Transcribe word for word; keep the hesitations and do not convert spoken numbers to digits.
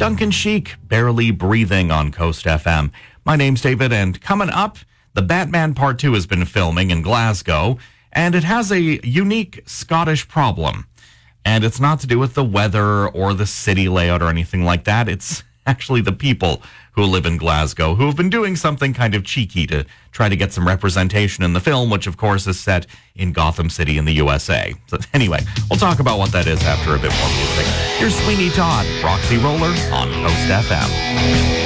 Duncan Sheik, Barely Breathing on Coast F M. My name's David, and coming up, The Batman Part two has been filming in Glasgow, and it has a unique Scottish problem. And it's not to do with the weather or the city layout or anything like that. It's actually the people who live in Glasgow who have been doing something kind of cheeky to try to get some representation in the film, which of course is set in Gotham City in the U S A. So anyway, we'll talk about what that is after a bit more music. Here's Sweeney Todd, Roxy Roller on Coast F M.